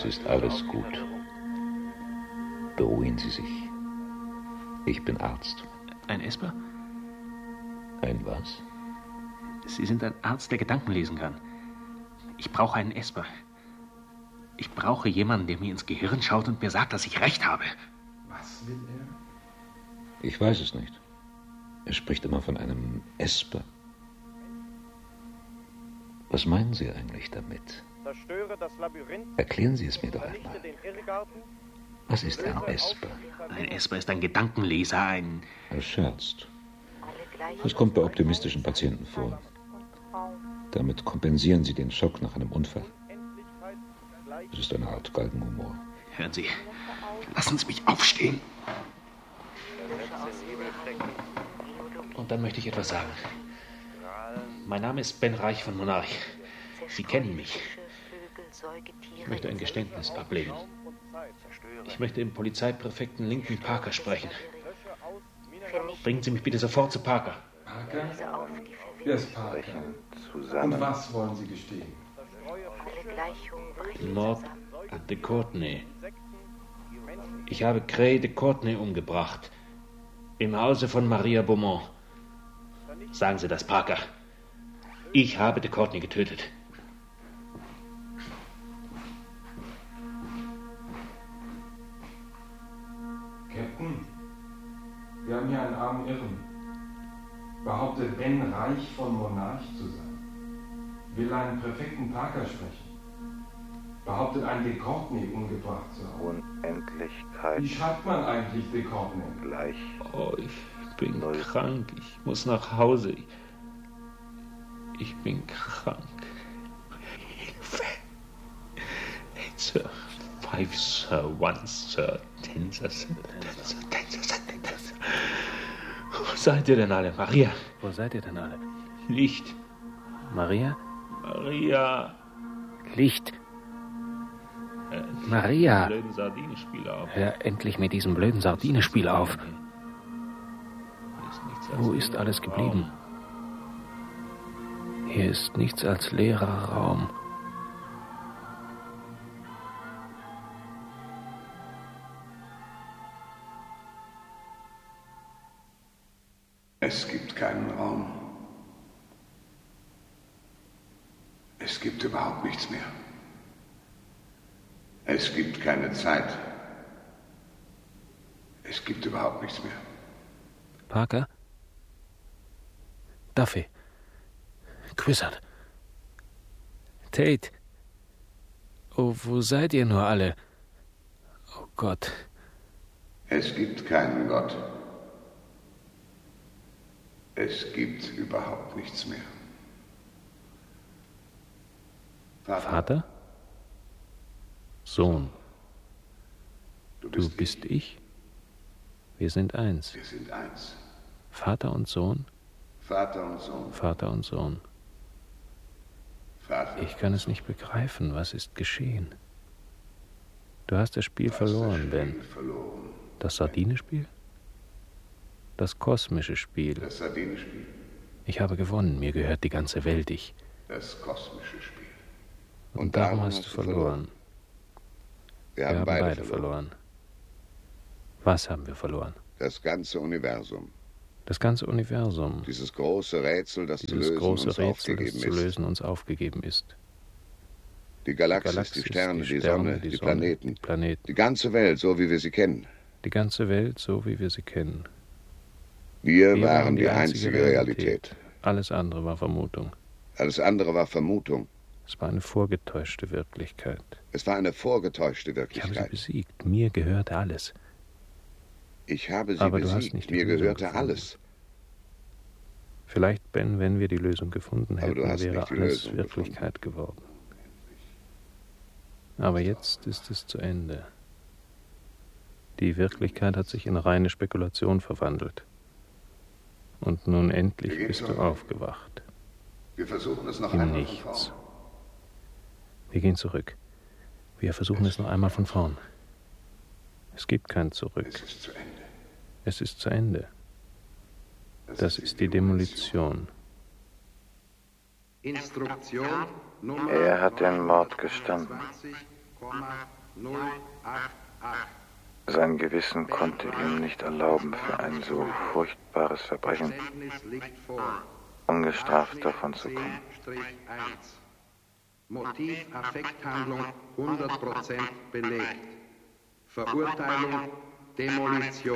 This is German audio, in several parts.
Es ist alles gut. Beruhigen Sie sich. Ich bin Arzt. Ein Esper? Ein was? Sie sind ein Arzt, der Gedanken lesen kann. Ich brauche einen Esper. Ich brauche jemanden, der mir ins Gehirn schaut und mir sagt, dass ich recht habe. Was will er? Ich weiß es nicht. Er spricht immer von einem Esper. Was meinen Sie eigentlich damit? Erklären Sie es mir doch einmal. Was ist ein Esper? Ein Esper ist ein Gedankenleser, ein... Er scherzt. Das kommt bei optimistischen Patienten vor. Damit kompensieren sie den Schock nach einem Unfall. Es ist eine Art Galgenhumor. Hören Sie, lassen Sie mich aufstehen. Und dann möchte ich etwas sagen. Mein Name ist Ben Reich von Monarch. Sie kennen mich. Ich möchte ein Geständnis ablegen. Ich möchte im Polizeipräfekten Lincoln Parker sprechen. Bringen Sie mich bitte sofort zu Parker. Parker? Wer ist Parker? Und was wollen Sie gestehen? Mord de Courtenay. Ich habe Cray de Courtenay umgebracht. Im Hause von Maria Beaumont. Sagen Sie das, Parker. Ich habe de Courtenay getötet. Captain, wir haben hier einen armen Irren. Behauptet Ben Reich von Monarch zu sein. Will einen Präfekten Parker sprechen. Behauptet, einen de Courtenay umgebracht zu haben. Unendlichkeit. Wie schreibt man eigentlich de Courtenay? Gleich. Oh, ich bin krank. Ich muss nach Hause. Ich bin krank. Hilfe. 8, Sir. 5, Sir. 1, Sir. 10, Sir. 10, Sir. 10, Sir. 10, Sir. Wo seid ihr denn alle? Maria? Wo seid ihr denn alle? Licht. Maria? Maria. Licht. Maria. Blöden Sardinenspiel auf. Hör endlich mit diesem blöden Sardinenspiel auf. Wo ist alles geblieben? Hier ist nichts als leerer Raum. Es gibt keinen Raum. Es gibt überhaupt nichts mehr. Es gibt keine Zeit. Es gibt überhaupt nichts mehr. Parker? Duffy? Quizard? Tate? Oh, wo seid ihr nur alle? Oh Gott. Es gibt keinen Gott. Es gibt überhaupt nichts mehr. Vater? Sohn. Du bist ich? Wir sind eins. Wir sind eins. Vater und Sohn? Vater und Sohn. Vater und Sohn. Vater. Ich kann es nicht begreifen. Was ist geschehen? Du hast das Spiel verloren, Ben. Das Sardinenspiel? Das kosmische Spiel. Das Sardinenspiel. Ich habe gewonnen. Mir gehört die ganze Welt. Das kosmische Spiel. Und darum hast du verloren. Wir haben beide verloren. Was haben wir verloren? Das ganze Universum. Das ganze Universum. Dieses große Rätsel, das zu lösen uns aufgegeben ist. Die Galaxis, die Sterne, die Sonne, die Planeten. Die ganze Welt, so wie wir sie kennen. Die ganze Welt, so wie wir sie kennen. Wir waren die einzige Realität. Alles andere war Vermutung. Alles andere war Vermutung. Es war eine vorgetäuschte Wirklichkeit. Es war eine vorgetäuschte Wirklichkeit. Ich habe sie besiegt. Mir gehörte alles. Ich habe sie Aber besiegt. Du hast nicht Mir gehörte alles. Vielleicht, Ben, wenn wir die Lösung gefunden hätten, wäre alles gefunden. Wirklichkeit geworden. Aber jetzt ist es zu Ende. Die Wirklichkeit hat sich in reine Spekulation verwandelt. Und nun endlich bist du aufgewacht. Wir versuchen es noch Im einmal Nichts. von vorn. Wir gehen zurück. Wir versuchen es noch einmal von vorn. Es gibt kein Zurück. Es ist zu Ende. Es ist zu Ende. Das ist die Demolition. Er hat den Mord gestanden. Sein Gewissen konnte ihm nicht erlauben, für ein so furchtbares Verbrechen ungestraft davon zu kommen. Motiv Affekthandlung 100% belegt. Verurteilung Demolition.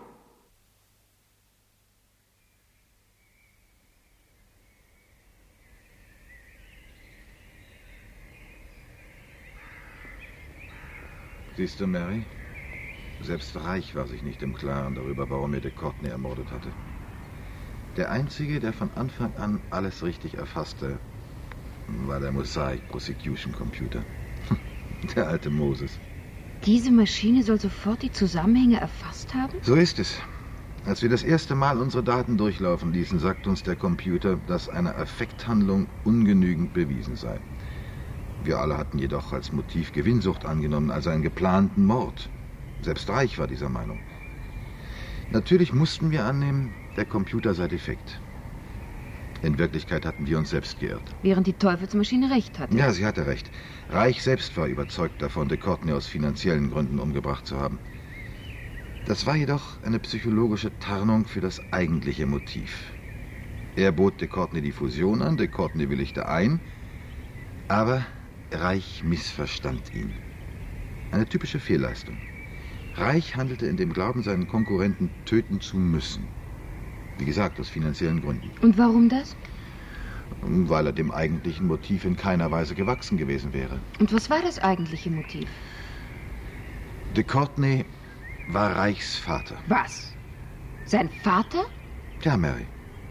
Siehst du, Mary? Selbst Reich war sich nicht im Klaren darüber, warum er de Courtenay ermordet hatte. Der Einzige, der von Anfang an alles richtig erfasste, war der Mosaic Prosecution Computer. Der alte Moses. Diese Maschine soll sofort die Zusammenhänge erfasst haben? So ist es. Als wir das erste Mal unsere Daten durchlaufen ließen, sagt uns der Computer, dass eine Affekthandlung ungenügend bewiesen sei. Wir alle hatten jedoch als Motiv Gewinnsucht angenommen, also einen geplanten Mord. Selbst Reich war dieser Meinung. Natürlich mussten wir annehmen, der Computer sei defekt. In Wirklichkeit hatten wir uns selbst geirrt. Während die Teufelsmaschine recht hatte. Ja, sie hatte recht. Reich selbst war überzeugt davon, de Courtenay aus finanziellen Gründen umgebracht zu haben. Das war jedoch eine psychologische Tarnung für das eigentliche Motiv. Er bot de Courtenay die Fusion an, de Courtenay willigte ein, aber Reich missverstand ihn. Eine typische Fehlleistung. Reich handelte in dem Glauben, seinen Konkurrenten töten zu müssen. Wie gesagt, aus finanziellen Gründen. Und warum das? Weil er dem eigentlichen Motiv in keiner Weise gewachsen gewesen wäre. Und was war das eigentliche Motiv? De Courtenay war Reichs Vater. Was? Sein Vater? Ja, Mary.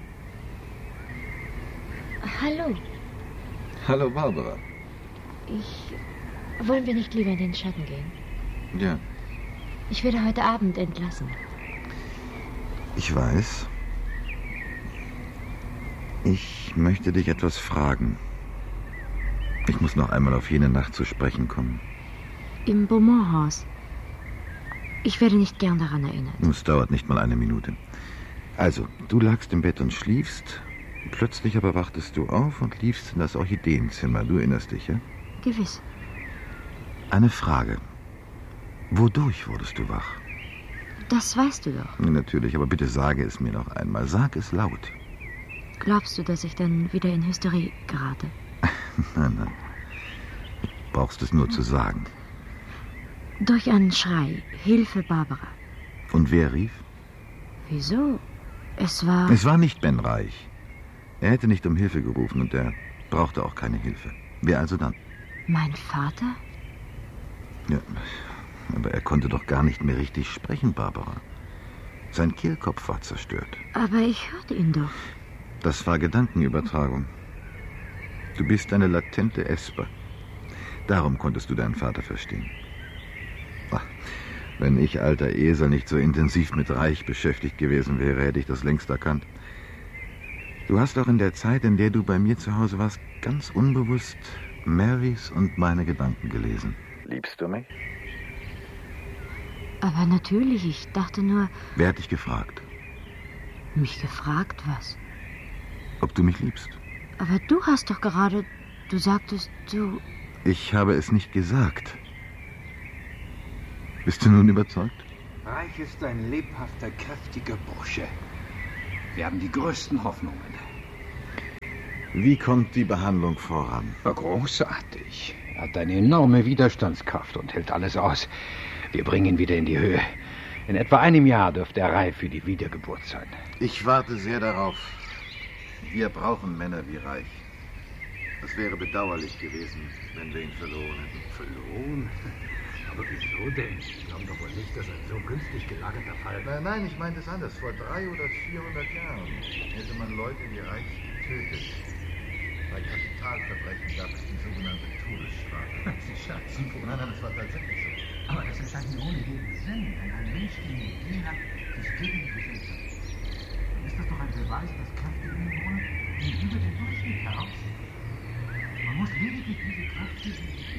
Hallo. Hallo, Barbara. Wollen wir nicht lieber in den Schatten gehen? Ja. Ich werde heute Abend entlassen. Ich weiß. Ich möchte dich etwas fragen. Ich muss noch einmal auf jene Nacht zu sprechen kommen. Im Beaumont-Haus. Ich werde nicht gern daran erinnert. Es dauert nicht mal eine Minute. Also, du lagst im Bett und schliefst. Plötzlich aber wachtest du auf und liefst in das Orchideenzimmer. Du erinnerst dich, ja? Gewiss. Eine Frage. Wodurch wurdest du wach? Das weißt du doch. Natürlich, aber bitte sage es mir noch einmal. Sag es laut. Glaubst du, dass ich dann wieder in Hysterie gerate? Nein. Du brauchst es nur zu sagen. Durch einen Schrei. Hilfe, Barbara. Und wer rief? Wieso? Es war... Es war nicht Ben Reich. Er hätte nicht um Hilfe gerufen und er brauchte auch keine Hilfe. Wer also dann? Mein Vater? Ja, aber er konnte doch gar nicht mehr richtig sprechen, Barbara. Sein Kehlkopf war zerstört. Aber ich hörte ihn doch. Das war Gedankenübertragung. Du bist eine latente Esper. Darum konntest du deinen Vater verstehen. Ach, wenn ich, alter Esel, nicht so intensiv mit Reich beschäftigt gewesen wäre, hätte ich das längst erkannt. Du hast auch in der Zeit, in der du bei mir zu Hause warst, ganz unbewusst Marys und meine Gedanken gelesen. Liebst du mich? Aber natürlich, ich dachte nur... Wer hat dich gefragt? Mich gefragt, was? Ob du mich liebst. Aber du hast doch gerade... Du sagtest, du... Ich habe es nicht gesagt. Bist du nun überzeugt? Reich ist ein lebhafter, kräftiger Bursche. Wir haben die größten Hoffnungen. Wie kommt die Behandlung voran? Großartig. Er hat eine enorme Widerstandskraft und hält alles aus. Wir bringen ihn wieder in die Höhe. In etwa einem Jahr dürfte er reif für die Wiedergeburt sein. Ich warte sehr darauf. Wir brauchen Männer wie Reich. Es wäre bedauerlich gewesen, wenn wir ihn verloren hätten. Verloren? Aber wieso denn? Sie glauben doch wohl nicht, dass ein so günstig gelagerter Fall... Nein, ich meine es anders. Vor 300 oder 400 Jahren hätte man Leute wie Reich getötet. Bei Kapitalverbrechen gab es die sogenannte Todesstrafe. Sie scherzen wohl. Nein, das war tatsächlich so. Aber das erscheint mir ohne jeden Sinn, wenn ein Mensch die Idee hat, sich gegen die Gesellschaft zu richten. Dann ist das doch ein Beweis, dass Kräfte in ihm wohnen, die über den Durchschnitt herausgehen. Man muss lediglich diese Kraft